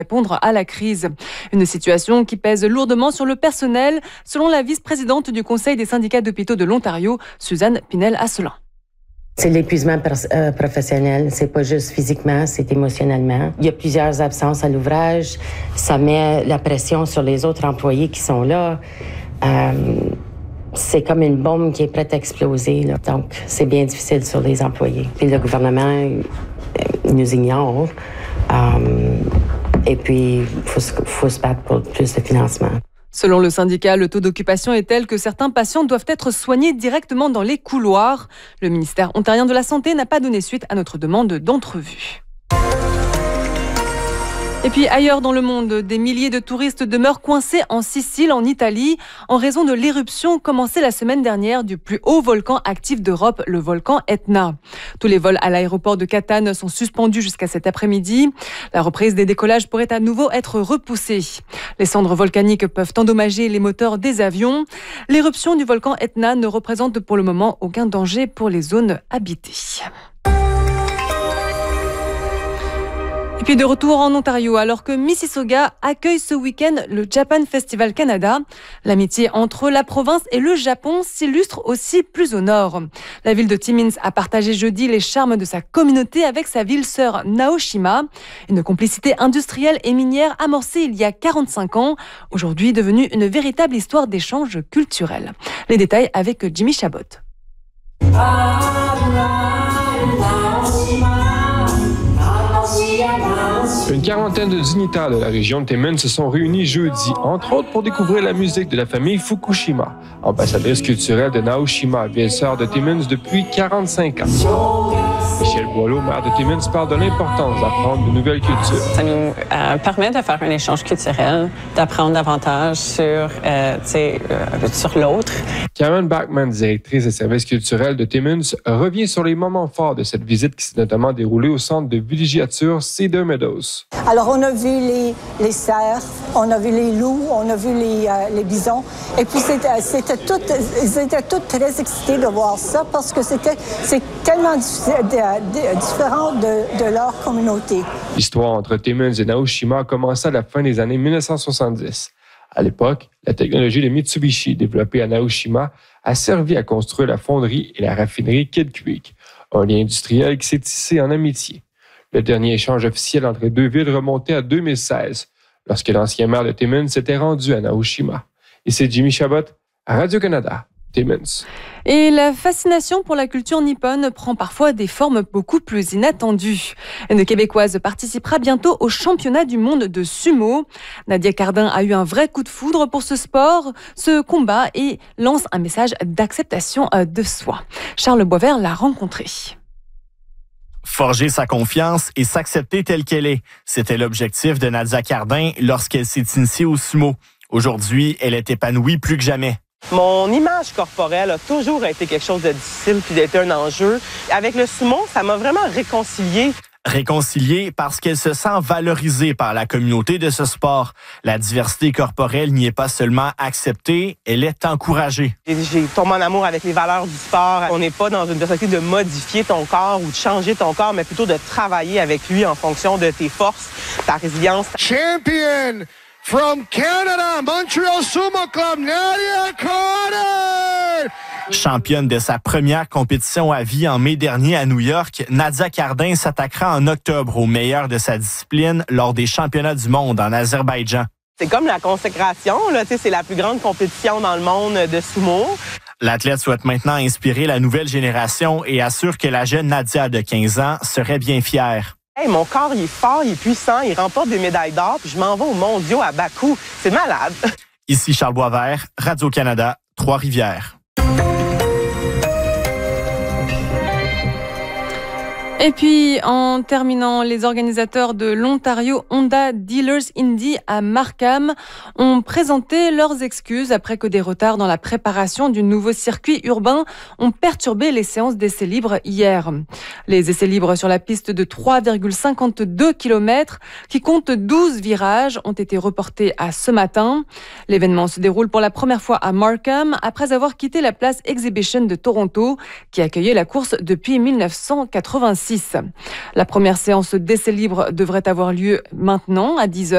répondre à la crise. Une situation qui pèse lourdement sur le personnel, selon la vice-présidente du Conseil des syndicats d'hôpitaux de l'Ontario, Suzanne Pinel-Asselin. C'est l'épuisement professionnel, c'est pas juste physiquement, c'est émotionnellement. Il y a plusieurs absences à l'ouvrage, ça met la pression sur les autres employés qui sont là. C'est comme une bombe qui est prête à exploser, là. Donc, c'est bien difficile sur les employés. Puis le gouvernement nous ignore. Et puis, il faut se battre pour plus de financement. Selon le syndicat, le taux d'occupation est tel que certains patients doivent être soignés directement dans les couloirs. Le ministère ontarien de la Santé n'a pas donné suite à notre demande d'entrevue. Et puis ailleurs dans le monde, des milliers de touristes demeurent coincés en Sicile, en Italie, en raison de l'éruption commencée la semaine dernière du plus haut volcan actif d'Europe, le volcan Etna. Tous les vols à l'aéroport de Catane sont suspendus jusqu'à cet après-midi. La reprise des décollages pourrait à nouveau être repoussée. Les cendres volcaniques peuvent endommager les moteurs des avions. L'éruption du volcan Etna ne représente pour le moment aucun danger pour les zones habitées. Et puis de retour en Ontario, alors que Mississauga accueille ce week-end le Japan Festival Canada, l'amitié entre la province et le Japon s'illustre aussi plus au nord. La ville de Timmins a partagé jeudi les charmes de sa communauté avec sa ville-sœur Naoshima, une complicité industrielle et minière amorcée il y a 45 ans, aujourd'hui devenue une véritable histoire d'échange culturel. Les détails avec Jimmy Chabot. Une quarantaine de dignitaires de la région de Timmins se sont réunis jeudi, entre autres pour découvrir la musique de la famille Fukushima, ambassadrice culturelle de Naoshima, vieille-sœur de Timmins depuis 45 ans. Michel Boileau, maire de Timmins, parle de l'importance d'apprendre de nouvelles cultures. Ça nous permet de faire un échange culturel, d'apprendre davantage sur l'autre. Karen Bachman, directrice des services culturels de Timmins, revient sur les moments forts de cette visite qui s'est notamment déroulée au centre de villégiature Cedar Meadows. Alors, on a vu les cerfs, on a vu les loups, on a vu les bisons. Et puis, ils étaient tous très excités de voir ça parce que c'est tellement différent de leur communauté. L'histoire entre Timmins et Naoshima a commencé à la fin des années 1970. À l'époque, la technologie de Mitsubishi développée à Naoshima a servi à construire la fonderie et la raffinerie Kidd Creek, un lien industriel qui s'est tissé en amitié. Le dernier échange officiel entre les deux villes remontait à 2016, lorsque l'ancien maire de Timmins s'était rendu à Naoshima. Et c'est Jimmy Chabot, à Radio-Canada, Timmins. Et la fascination pour la culture nippone prend parfois des formes beaucoup plus inattendues. Une Québécoise participera bientôt au championnat du monde de sumo. Nadia Cardin a eu un vrai coup de foudre pour ce sport, ce combat, et lance un message d'acceptation de soi. Charles Boisvert l'a rencontrée. Forger sa confiance et s'accepter telle qu'elle est. C'était l'objectif de Nadia Cardin lorsqu'elle s'est initiée au sumo. Aujourd'hui, elle est épanouie plus que jamais. Mon image corporelle a toujours été quelque chose de difficile puis d'être un enjeu. Avec le sumo, ça m'a vraiment réconciliée. Réconciliée parce qu'elle se sent valorisée par la communauté de ce sport. La diversité corporelle n'y est pas seulement acceptée, elle est encouragée. J'ai tombé en amour avec les valeurs du sport. On n'est pas dans une perspective de modifier ton corps ou de changer ton corps, mais plutôt de travailler avec lui en fonction de tes forces, ta résilience. Champion from Canada, Montreal Sumo Club, Nadia Cardin! Championne de sa première compétition à vie en mai dernier à New York, Nadia Cardin s'attaquera en octobre au meilleur de sa discipline lors des championnats du monde en Azerbaïdjan. C'est comme la consécration, là, c'est la plus grande compétition dans le monde de sumo. L'athlète souhaite maintenant inspirer la nouvelle génération et assure que la jeune Nadia de 15 ans serait bien fière. Hey, mon corps, il est fort, il est puissant, il remporte des médailles d'or, puis je m'en vais aux mondiaux à Bakou. C'est malade. Ici Charles Boisvert, Radio-Canada, Trois-Rivières. Et puis, en terminant, les organisateurs de l'Ontario Honda Dealers Indy à Markham ont présenté leurs excuses après que des retards dans la préparation du nouveau circuit urbain ont perturbé les séances d'essais libres hier. Les essais libres sur la piste de 3,52 km, qui compte 12 virages, ont été reportés à ce matin. L'événement se déroule pour la première fois à Markham, après avoir quitté la place Exhibition de Toronto, qui accueillait la course depuis 1986. La première séance d'essais libres devrait avoir lieu maintenant à 10h.